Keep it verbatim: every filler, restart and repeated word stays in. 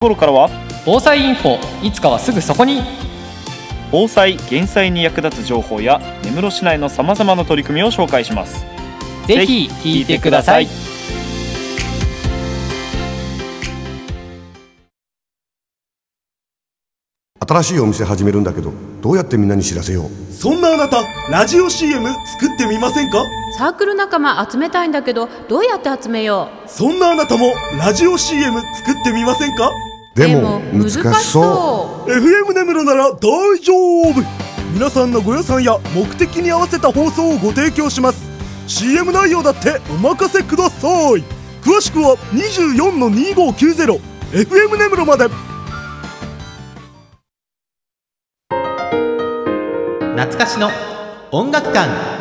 頃からは防災インフォ、いつかはすぐそこに。 防災・減災に役立つ情報や根室市内のさまざまな取り組みを紹介します。 ぜひ聞いてください。 新しいお店始めるんだけど、どうやってみんなに知らせよう。 そんなあなた、ラジオ シーエム 作ってみませんか？ サークル仲間集めたいんだけど、どうやって集めよう。 そんなあなたもラジオ シーエム 作ってみませんか？ でも難しそう。 エフエム 根室なら大丈夫。皆さんのご予算や目的に合わせた放送をご提供します。 シーエム 内容だってお任せください。詳しくは にじゅうよんのにごきゅうゼロ エフエム 根室まで。 懐かしの音楽館。